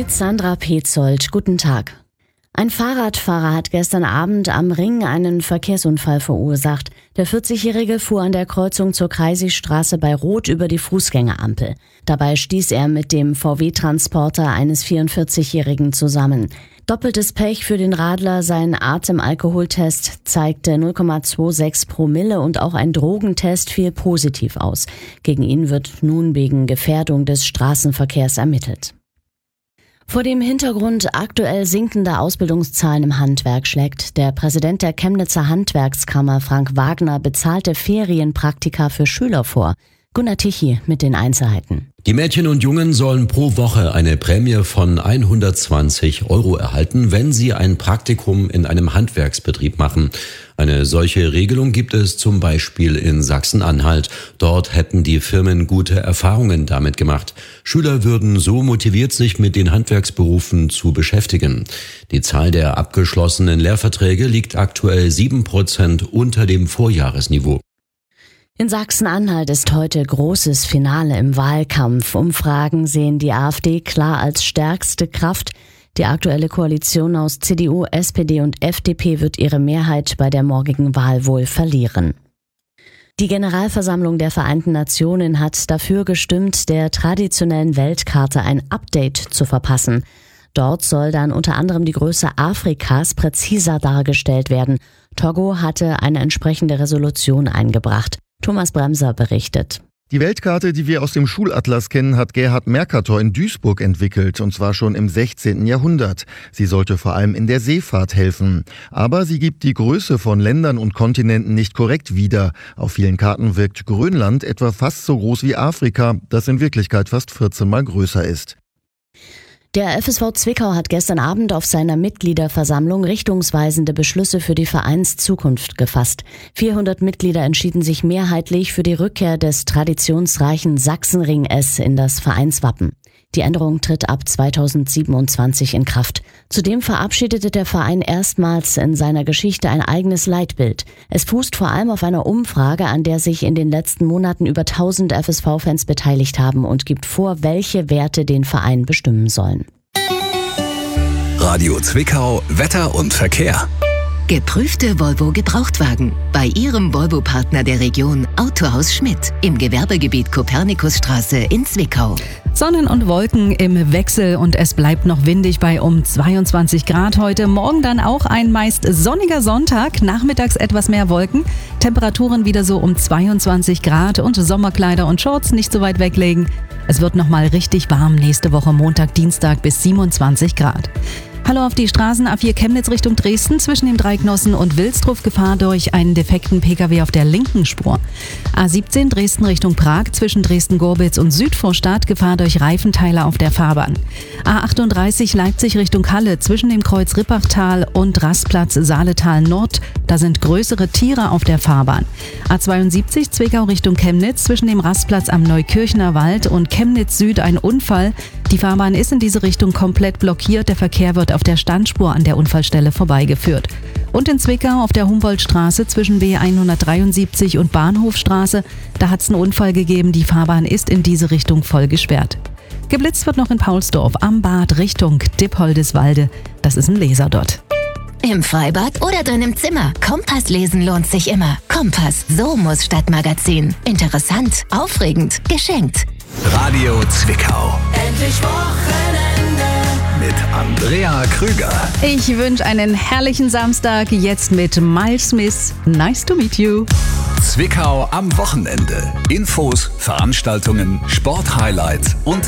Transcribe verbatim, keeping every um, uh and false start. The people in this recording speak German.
Mit Sandra Petzold. Guten Tag. Ein Fahrradfahrer hat gestern Abend am Ring einen Verkehrsunfall verursacht. Der vierzigjährige fuhr an der Kreuzung zur Kreisigstraße bei Rot über die Fußgängerampel. Dabei stieß er mit dem V W-Transporter eines vierundvierzigjährigen zusammen. Doppeltes Pech für den Radler, sein Atemalkoholtest zeigte null Komma sechsundzwanzig Promille und auch ein Drogentest fiel positiv aus. Gegen ihn wird nun wegen Gefährdung des Straßenverkehrs ermittelt. Vor dem Hintergrund aktuell sinkender Ausbildungszahlen im Handwerk schlägt der Präsident der Chemnitzer Handwerkskammer, Frank Wagner, bezahlte Ferienpraktika für Schüler vor. Gunnar Tichy mit den Einzelheiten. Die Mädchen und Jungen sollen pro Woche eine Prämie von hundertzwanzig Euro erhalten, wenn sie ein Praktikum in einem Handwerksbetrieb machen. Eine solche Regelung gibt es zum Beispiel in Sachsen-Anhalt. Dort hätten die Firmen gute Erfahrungen damit gemacht. Schüler würden so motiviert, sich mit den Handwerksberufen zu beschäftigen. Die Zahl der abgeschlossenen Lehrverträge liegt aktuell sieben Prozent unter dem Vorjahresniveau. In Sachsen-Anhalt ist heute großes Finale im Wahlkampf. Umfragen sehen die AfD klar als stärkste Kraft. Die aktuelle Koalition aus C D U, S P D und F D P wird ihre Mehrheit bei der morgigen Wahl wohl verlieren. Die Generalversammlung der Vereinten Nationen hat dafür gestimmt, der traditionellen Weltkarte ein Update zu verpassen. Dort soll dann unter anderem die Größe Afrikas präziser dargestellt werden. Togo hatte eine entsprechende Resolution eingebracht. Thomas Bremser berichtet. Die Weltkarte, die wir aus dem Schulatlas kennen, hat Gerhard Mercator in Duisburg entwickelt, und zwar schon im sechzehnten Jahrhundert. Sie sollte vor allem in der Seefahrt helfen. Aber sie gibt die Größe von Ländern und Kontinenten nicht korrekt wieder. Auf vielen Karten wirkt Grönland etwa fast so groß wie Afrika, das in Wirklichkeit fast vierzehn Mal größer ist. Der F S V Zwickau hat gestern Abend auf seiner Mitgliederversammlung richtungsweisende Beschlüsse für die Vereinszukunft gefasst. vierhundert Mitglieder entschieden sich mehrheitlich für die Rückkehr des traditionsreichen Sachsenring S in das Vereinswappen. Die Änderung tritt ab zweitausendsiebenundzwanzig in Kraft. Zudem verabschiedete der Verein erstmals in seiner Geschichte ein eigenes Leitbild. Es fußt vor allem auf einer Umfrage, an der sich in den letzten Monaten über tausend F S V-Fans beteiligt haben, und gibt vor, welche Werte den Verein bestimmen sollen. Radio Zwickau, Wetter und Verkehr. Geprüfte Volvo Gebrauchtwagen bei Ihrem Volvo-Partner der Region Autohaus Schmidt im Gewerbegebiet Kopernikusstraße in Zwickau. Sonnen und Wolken im Wechsel und es bleibt noch windig bei um zweiundzwanzig Grad heute. Morgen dann auch ein meist sonniger Sonntag, nachmittags etwas mehr Wolken. Temperaturen wieder so um zweiundzwanzig Grad und Sommerkleider und Shorts nicht so weit weglegen. Es wird nochmal richtig warm nächste Woche Montag, Dienstag bis siebenundzwanzig Grad. Hallo auf die Straßen A vier Chemnitz Richtung Dresden zwischen dem Dreiknossen und Wilsdruf, Gefahr durch einen defekten Pkw auf der linken Spur. A siebzehn Dresden Richtung Prag zwischen Dresden-Gorbitz und Südvorstadt, Gefahr durch Reifenteile auf der Fahrbahn. A achtunddreißig Leipzig Richtung Halle zwischen dem Kreuz Rippachtal und Rastplatz Saaletal Nord, da sind größere Tiere auf der Fahrbahn. A zweiundsiebzig Zwickau Richtung Chemnitz zwischen dem Rastplatz am Neukirchner Wald und Chemnitz Süd ein Unfall. Die Fahrbahn ist in diese Richtung komplett blockiert, der Verkehr wird auf der Standspur an der Unfallstelle vorbeigeführt. Und in Zwickau auf der Humboldtstraße zwischen B hundertdreiundsiebzig und Bahnhofstraße, da hat es einen Unfall gegeben, die Fahrbahn ist in diese Richtung voll gesperrt. Geblitzt wird noch in Paulsdorf am Bad Richtung Dippoldiswalde, das ist ein Laser dort. Im Freibad oder deinem Zimmer. Kompass lesen lohnt sich immer. Kompass, so muss Stadtmagazin. Interessant, aufregend, geschenkt. Radio Zwickau. Endlich Wochenende mit Andrea Krüger. Ich wünsche einen herrlichen Samstag jetzt mit Miles Smith. Nice to meet you. Zwickau am Wochenende. Infos, Veranstaltungen, Sporthighlights und